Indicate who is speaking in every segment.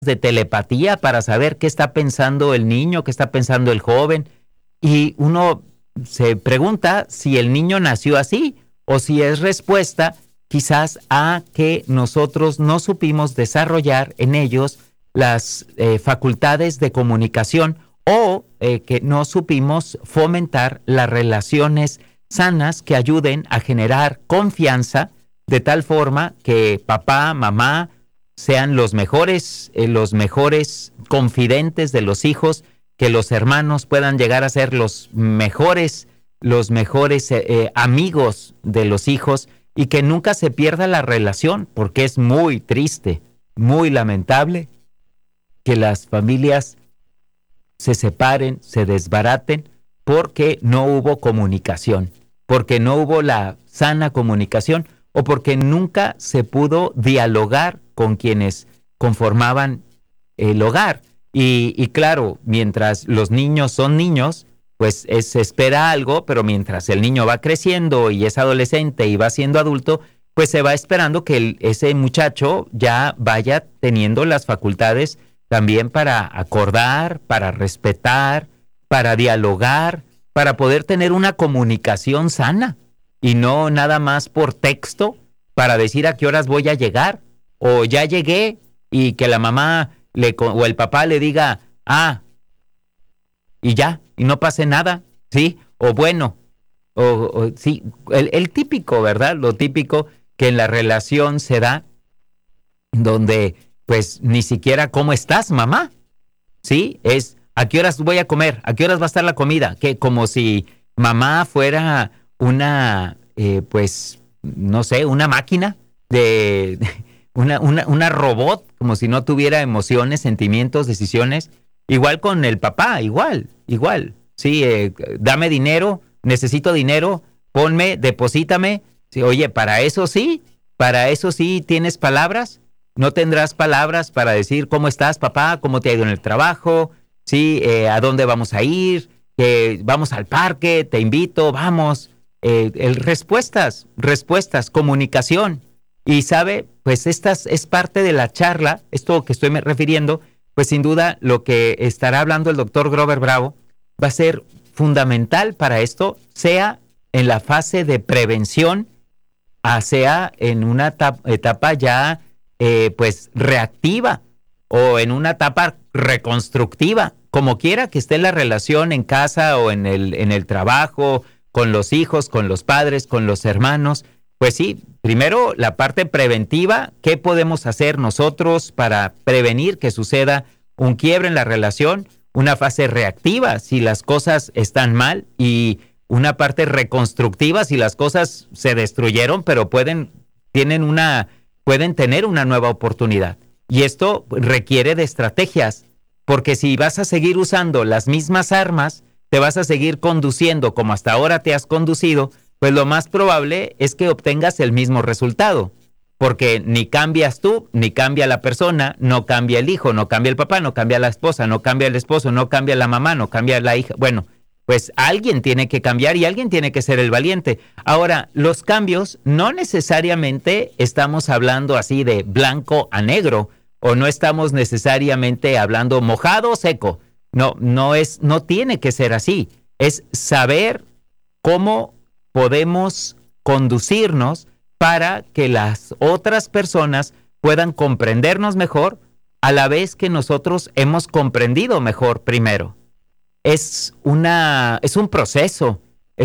Speaker 1: de telepatía para saber qué está pensando el niño, qué está pensando el joven. Y uno se pregunta si el niño nació así o si es respuesta quizás a que nosotros no supimos desarrollar en ellos las facultades de comunicación o que no supimos fomentar las relaciones sanas que ayuden a generar confianza de tal forma que papá, mamá sean los mejores confidentes de los hijos, que los hermanos puedan llegar a ser los mejores amigos de los hijos y que nunca se pierda la relación, porque es muy triste, muy lamentable que las familias se separen, se desbaraten, porque no hubo comunicación, porque no hubo la sana comunicación o porque nunca se pudo dialogar con quienes conformaban el hogar. Y claro, mientras los niños son niños, pues se espera algo, pero mientras el niño va creciendo y es adolescente y va siendo adulto, pues se va esperando que ese muchacho ya vaya teniendo las facultades también para acordar, para respetar, para dialogar, para poder tener una comunicación sana y no nada más por texto para decir a qué horas voy a llegar o ya llegué y que la mamá o el papá le diga, y ya, y no pase nada, ¿sí? O bueno, sí, el típico, ¿verdad? Lo típico que en la relación se da, donde pues ni siquiera ¿cómo estás, mamá? ¿Sí? Es ¿a qué horas voy a comer? ¿A qué horas va a estar la comida? Que como si mamá fuera una, pues, no sé, una máquina de una robot, como si no tuviera emociones, sentimientos, decisiones. Igual con el papá, igual. Sí, dame dinero, necesito dinero, ponme, deposítame. Sí, oye, para eso sí tienes palabras. No tendrás palabras para decir cómo estás, papá, cómo te ha ido en el trabajo, sí, a dónde vamos a ir, vamos al parque, te invito, vamos. Respuestas, comunicación. Y sabe, pues esta es parte de la charla, esto que estoy me refiriendo, pues sin duda lo que estará hablando el doctor Grover Bravo va a ser fundamental para esto, sea en la fase de prevención, sea en una etapa ya pues reactiva o en una etapa reconstructiva, como quiera que esté la relación en casa o en el trabajo, con los hijos, con los padres, con los hermanos. Pues sí, primero la parte preventiva, ¿qué podemos hacer nosotros para prevenir que suceda un quiebre en la relación? Una fase reactiva, si las cosas están mal, y una parte reconstructiva, si las cosas se destruyeron, pero pueden tener una nueva oportunidad. Y esto requiere de estrategias, porque si vas a seguir usando las mismas armas, te vas a seguir conduciendo como hasta ahora te has conducido, pues lo más probable es que obtengas el mismo resultado, porque ni cambias tú, ni cambia la persona, no cambia el hijo, no cambia el papá, no cambia la esposa, no cambia el esposo, no cambia la mamá, no cambia la hija. Bueno, pues alguien tiene que cambiar y alguien tiene que ser el valiente. Ahora, los cambios no necesariamente estamos hablando así de blanco a negro, o no estamos necesariamente hablando mojado o seco. No tiene que ser así. Es saber cómo podemos conducirnos para que las otras personas puedan comprendernos mejor a la vez que nosotros hemos comprendido mejor primero. Es un proceso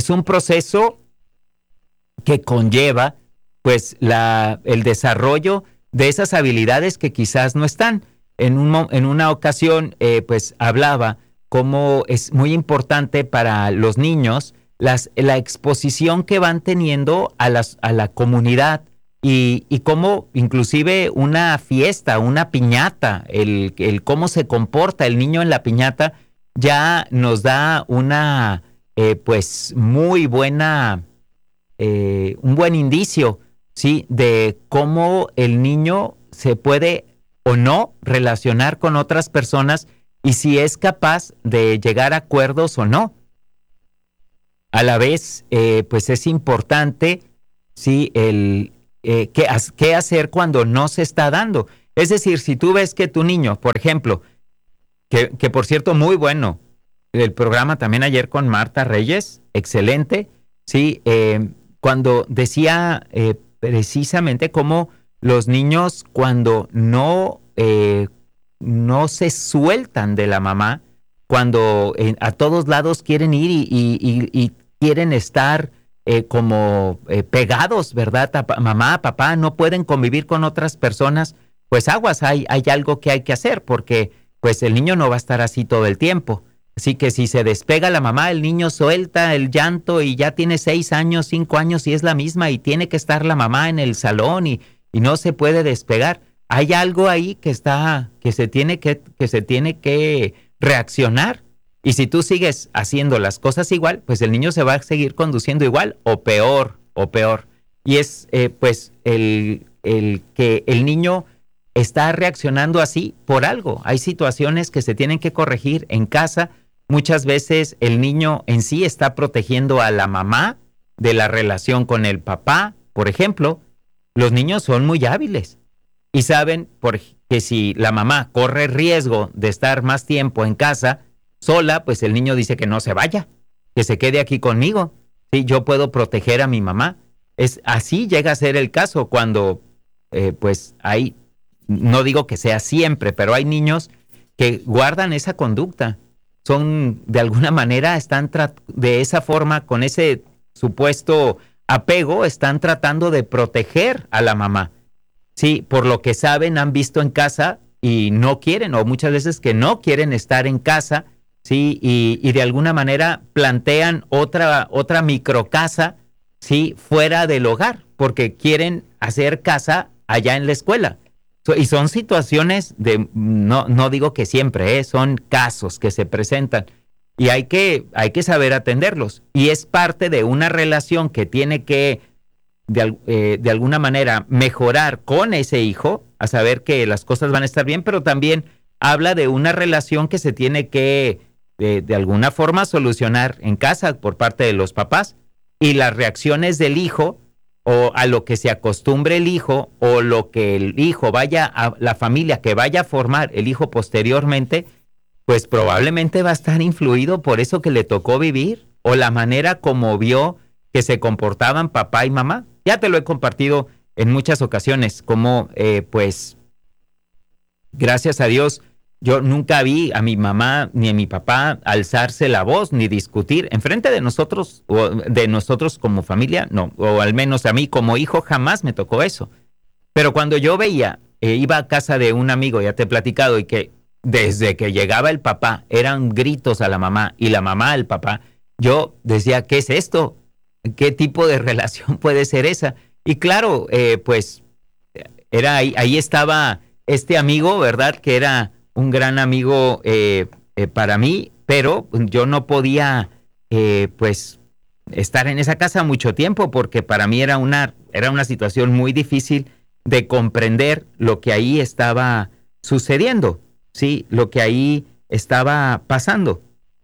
Speaker 1: que conlleva pues el desarrollo de esas habilidades que quizás no están. En una ocasión pues hablaba cómo es muy importante para los niños la exposición que van teniendo a la comunidad y cómo inclusive una fiesta, una piñata, el cómo se comporta el niño en la piñata ya nos da una pues muy buena, un buen indicio, ¿sí? De cómo el niño se puede o no relacionar con otras personas y si es capaz de llegar a acuerdos o no. A la vez, pues es importante, sí, qué hacer cuando no se está dando. Es decir, si tú ves que tu niño, por ejemplo, que por cierto, muy bueno, el programa también ayer con Marta Reyes, excelente, sí, cuando decía precisamente cómo los niños cuando no se sueltan de la mamá, cuando a todos lados quieren ir y quieren estar como pegados, ¿verdad? Mamá, papá, no pueden convivir con otras personas, pues aguas, hay algo que hay que hacer, porque pues el niño no va a estar así todo el tiempo. Así que si se despega la mamá, el niño suelta el llanto y ya tiene 6 años, 5 años y es la misma y tiene que estar la mamá en el salón y no se puede despegar. Hay algo ahí que se tiene que reaccionar. Y si tú sigues haciendo las cosas igual, pues el niño se va a seguir conduciendo igual o peor, o peor. Y es pues el que el niño está reaccionando así por algo. Hay situaciones que se tienen que corregir en casa. Muchas veces el niño en sí está protegiendo a la mamá de la relación con el papá. Por ejemplo, los niños son muy hábiles y saben que si la mamá corre riesgo de estar más tiempo en casa sola, pues el niño dice que no se vaya, que se quede aquí conmigo. Sí, yo puedo proteger a mi mamá. Así llega a ser el caso cuando pues hay, no digo que sea siempre, pero hay niños que guardan esa conducta. Son, de alguna manera, están de esa forma, con ese supuesto apego, están tratando de proteger a la mamá. Sí, por lo que saben, han visto en casa y no quieren, o muchas veces que no quieren estar en casa, sí, y de alguna manera plantean otra microcasa, sí, fuera del hogar, porque quieren hacer casa allá en la escuela. Y son situaciones no digo que siempre, son casos que se presentan y hay que saber atenderlos. Y es parte de una relación que tiene que, de alguna manera, mejorar con ese hijo, a saber que las cosas van a estar bien, pero también habla de una relación que se tiene que, de alguna forma, solucionar en casa por parte de los papás. Y las reacciones del hijo, o a lo que se acostumbre el hijo, o lo que el hijo vaya a la familia que vaya a formar el hijo posteriormente, pues probablemente va a estar influido por eso que le tocó vivir, o la manera como vio que se comportaban papá y mamá. Ya te lo he compartido en muchas ocasiones, como pues, gracias a Dios, yo nunca vi a mi mamá ni a mi papá alzarse la voz ni discutir enfrente de nosotros o de nosotros como familia, no, o al menos a mí como hijo jamás me tocó eso. Pero cuando yo veía, iba a casa de un amigo, ya te he platicado, y que desde que llegaba el papá eran gritos a la mamá y la mamá al papá, yo decía, ¿qué es esto? ¿Qué tipo de relación puede ser esa? Y claro, pues era ahí estaba este amigo, ¿verdad? Que era un gran amigo para mí, pero yo no podía pues estar en esa casa mucho tiempo porque para mí era una situación muy difícil de comprender lo que ahí estaba sucediendo, sí, lo que ahí estaba pasando.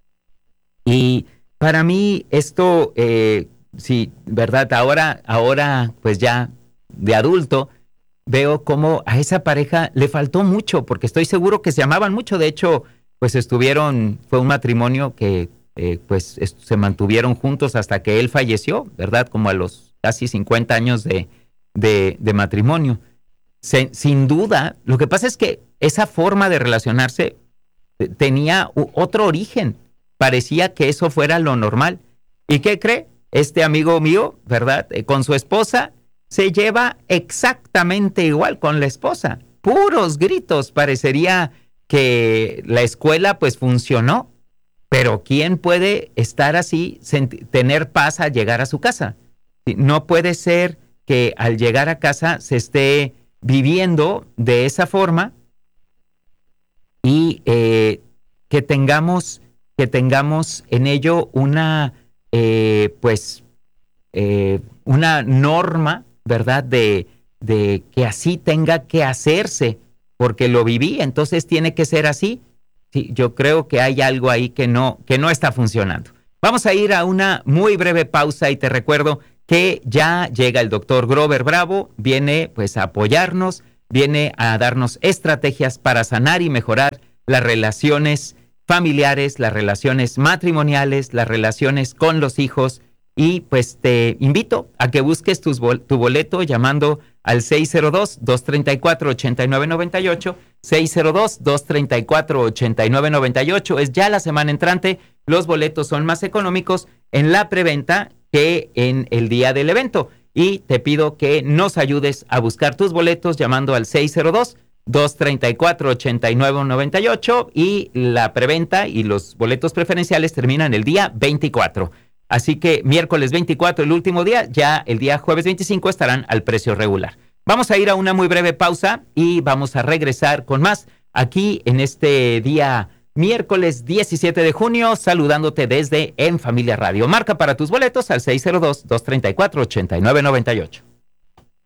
Speaker 1: Y para mí esto, sí, verdad, ahora pues ya de adulto, veo cómo a esa pareja le faltó mucho, porque estoy seguro que se amaban mucho. De hecho, pues fue un matrimonio que pues se mantuvieron juntos hasta que él falleció, ¿verdad? Como a los casi 50 años de matrimonio. Sin duda, lo que pasa es que esa forma de relacionarse tenía otro origen. Parecía que eso fuera lo normal. ¿Y qué cree? Este amigo mío, ¿verdad? Con su esposa se lleva exactamente igual con la esposa. Puros gritos. Parecería que la escuela pues funcionó. Pero ¿quién puede estar así, tener paz al llegar a su casa? No puede ser que al llegar a casa se esté viviendo de esa forma y que tengamos en ello una una norma, ¿verdad? De que así tenga que hacerse, porque lo viví, entonces tiene que ser así. Sí, yo creo que hay algo ahí que no está funcionando. Vamos a ir a una muy breve pausa y te recuerdo que ya llega el doctor Grover Bravo, viene pues a apoyarnos, viene a darnos estrategias para sanar y mejorar las relaciones familiares, las relaciones matrimoniales, las relaciones con los hijos. Y pues te invito a que busques tu boleto llamando al 602-234-8998, 602-234-8998. Es ya la semana entrante. Los boletos son más económicos en la preventa que en el día del evento. Y te pido que nos ayudes a buscar tus boletos llamando al 602-234-8998 y la preventa y los boletos preferenciales terminan el día 24. Así que miércoles 24, el último día, ya el día jueves 25 estarán al precio regular. Vamos a ir a una muy breve pausa y vamos a regresar con más aquí en este día miércoles 17 de junio, saludándote desde En Familia Radio. Marca para tus boletos al 602-234-8998.